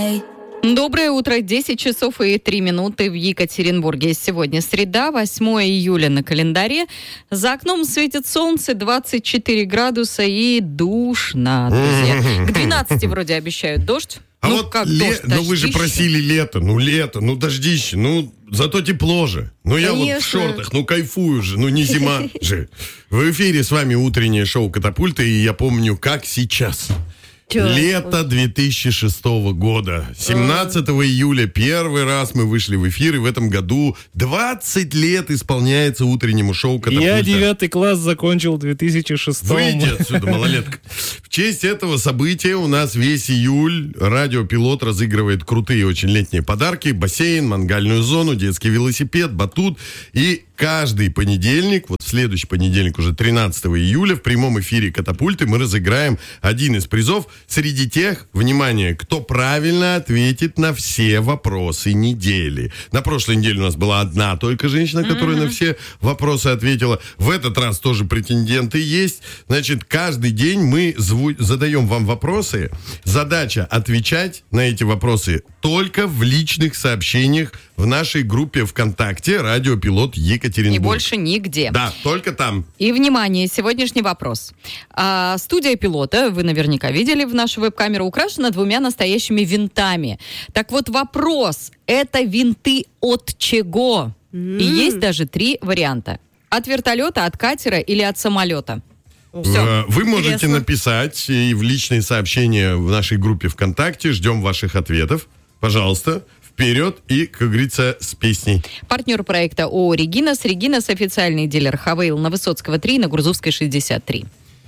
Доброе утро, 10 часов и 3 минуты в Екатеринбурге. Сегодня среда, 8 июля на календаре. За окном светит солнце, 24 градуса и душно, друзья. К 12 вроде обещают дождь. А вот как дождь, ну вы же просили лето, дождище, зато тепло же. Я вот в шортах, кайфую же, не зима же. В эфире с вами утреннее шоу «Катапульта», и я помню, как сейчас. Лето 2006 года. 17 июля первый раз мы вышли в эфир, и в этом году 20 лет исполняется утреннему шоу «Катапульта». Я 9 класс закончил в 2006. Выйди отсюда, малолетка. В честь этого события у нас весь июль радио «Пилот» разыгрывает крутые очень летние подарки: бассейн, мангальную зону, детский велосипед, батут. И каждый понедельник, в следующий понедельник, уже 13 июля, в прямом эфире «Катапульты» мы разыграем один из призов среди тех, внимание, кто правильно ответит на все вопросы недели. На прошлой неделе у нас была одна только женщина, которая на все вопросы ответила. В этот раз тоже претенденты есть. Значит, каждый день мы задаем вам вопросы. Задача отвечать на эти вопросы только в личных сообщениях в нашей группе ВКонтакте «Радио Пилот Екатеринбург». И больше нигде. Да, только там. И, внимание, сегодняшний вопрос. Студия «Пилота», вы наверняка видели в нашу веб-камеру, украшена 2 настоящими винтами. Так вот, вопрос. Это винты от чего? И есть даже 3 варианта. От вертолета, от катера или от самолета? Все. Вы можете написать и в личные сообщения в нашей группе ВКонтакте. Ждем ваших ответов. Пожалуйста, вперед и, как говорится, с песней. Партнер проекта ООО «Регинас». «Регинас» – официальный дилер Хавейл на Высоцкого 3, на Грузовской 63.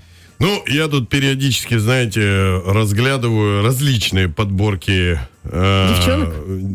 Я тут периодически, знаете, разглядываю различные подборки... Девчонок?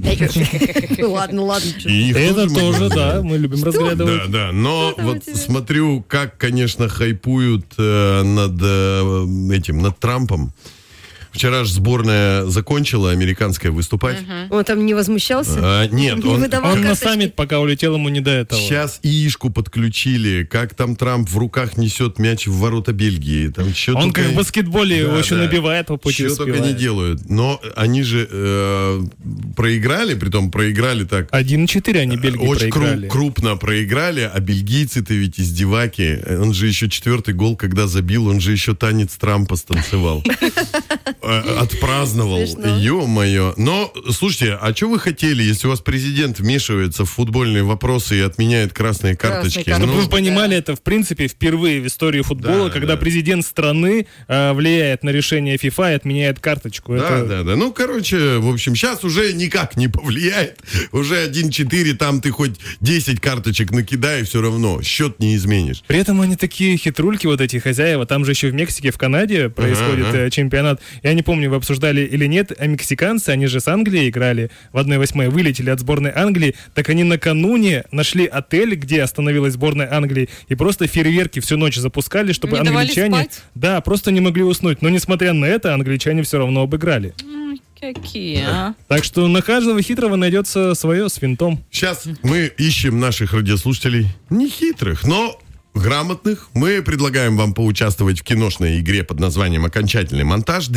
Ладно. Это тоже, да, мы любим разглядывать. Да, но вот смотрю, как, конечно, хайпуют над Трампом. Вчера же сборная закончила, американская, выступать. Он там не возмущался? Нет. Не выдавал Он на карточки? саммит пока улетел, ему не до этого. Сейчас яишку подключили, как там Трамп в руках несет мяч в ворота Бельгии. Там Он как в баскетболе его еще набивает по пути. Что только не делают. Но они же проиграли, притом проиграли так... 1-4 они Бельгии проиграли. Очень крупно проиграли, а бельгийцы-то ведь издеваки. Он же еще 4-й гол, когда забил, он же еще танец Трампа станцевал. Отпраздновал. Ё-моё. Но, слушайте, а что вы хотели, если у вас президент вмешивается в футбольные вопросы и отменяет красные карточки? Чтобы вы понимали, это, в принципе, впервые в истории футбола, когда президент страны влияет на решение ФИФА и отменяет карточку. Да. В общем, сейчас уже никак не повлияет. Уже 1-4, там ты хоть 10 карточек накидай, все равно счет не изменишь. При этом они такие хитрульки, вот эти хозяева. Там же еще в Мексике, в Канаде происходит чемпионат. Я не помню, вы обсуждали или нет, а мексиканцы, они же с Англией играли в 1/8, вылетели от сборной Англии, так они накануне нашли отель, где остановилась сборная Англии, и просто фейерверки всю ночь запускали, чтобы не англичане... Да, просто не могли уснуть. Но, несмотря на это, англичане все равно обыграли. Какие, а? Так что на каждого хитрого найдется свое с винтом. Сейчас мы ищем наших радиослушателей не хитрых, но... грамотных. Мы предлагаем вам поучаствовать в киношной игре под названием «Окончательный монтаж».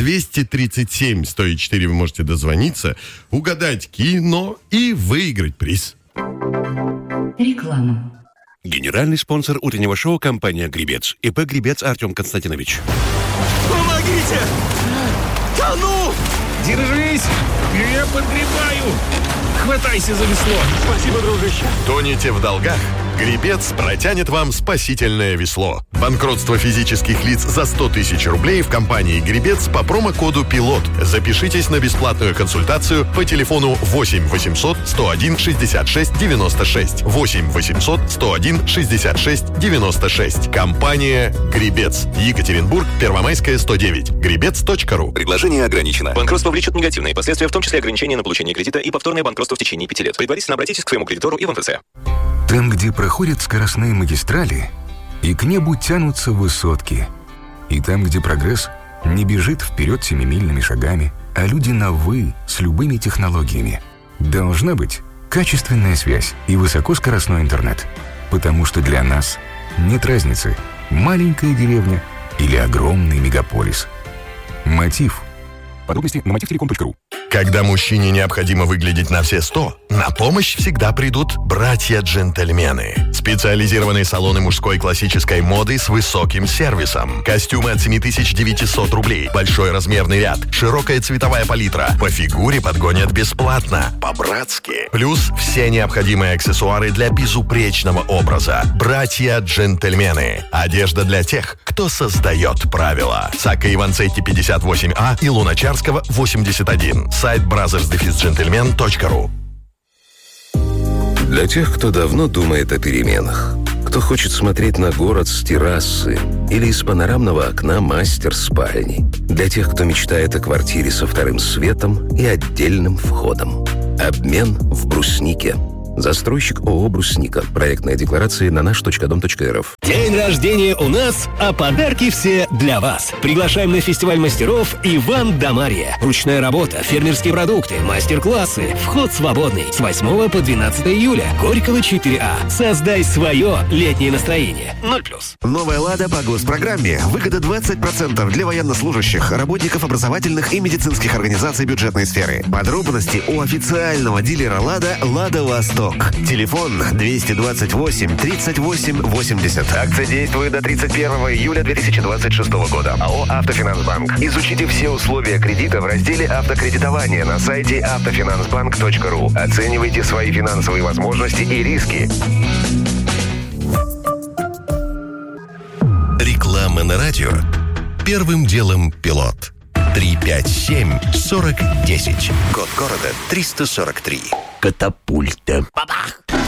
237-104 вы можете дозвониться, угадать кино и выиграть приз. Реклама. Генеральный спонсор утреннего шоу — компания «Гребец». ИП «Гребец» Артем Константинович. Помогите! Тону! Держись! Я подгребаю! Хватайся за весло! Спасибо, дружище! Тонете в долгах? Гребец протянет вам спасительное весло. Банкротство физических лиц за 100 тысяч рублей в компании «Гребец» по промокоду «Пилот». Запишитесь на бесплатную консультацию по телефону 8 800 101 66 96. 8 800 101 66 96. Компания «Гребец». Екатеринбург, Первомайская, 109. Гребец.ру. Предложение ограничено. Банкротство влечет негативные последствия, в том числе ограничение на получение кредита и повторное банкротство в течение 5 лет. Предварительно обратитесь к своему кредитору и в МФЦ. Там, где проходят скоростные магистрали, и к небу тянутся высотки. И там, где прогресс не бежит вперед семимильными шагами, а люди на «вы» с любыми технологиями. Должна быть качественная связь и высокоскоростной интернет. Потому что для нас нет разницы, маленькая деревня или огромный мегаполис. Мотив. Подробности на motivtelecom.ru. Когда мужчине необходимо выглядеть на все 100, на помощь всегда придут братья-джентльмены. Специализированные салоны мужской классической моды с высоким сервисом. Костюмы от 7900 рублей, большой размерный ряд, широкая цветовая палитра. По фигуре подгонят бесплатно, по-братски. Плюс все необходимые аксессуары для безупречного образа. Братья-джентльмены. Одежда для тех, кто создает правила. Сакка Иванцетти 58А и Луначарского 81. Сайт brothers-gentlemen.ru. Для тех, кто давно думает о переменах, кто хочет смотреть на город с террасы или из панорамного окна мастер-спальни, для тех, кто мечтает о квартире со вторым светом и отдельным входом. Обмен в бруснике. Застройщик ООО «Брусника». Проектная декларация на наш.дом.рф. День рождения у нас, а подарки все для вас. Приглашаем на фестиваль мастеров «Иван да Марья». Ручная работа, фермерские продукты, мастер-классы. Вход свободный. С 8 по 12 июля. Горького 4А. Создай свое летнее настроение. 0+. Новая «Лада» по госпрограмме. Выгода 20% для военнослужащих, работников образовательных и медицинских организаций бюджетной сферы. Подробности у официального дилера «Лада» «Лада Восток». Телефон 228 38 80. Акция действует до 31 июля 2026 года. АО «Автофинансбанк». Изучите все условия кредита в разделе «Автокредитование» на сайте автофинансбанк.ру. Оценивайте свои финансовые возможности и риски. Реклама на радио. Первым делом пилот. 357-40-10. Код города 343. Катапульта. Бабах!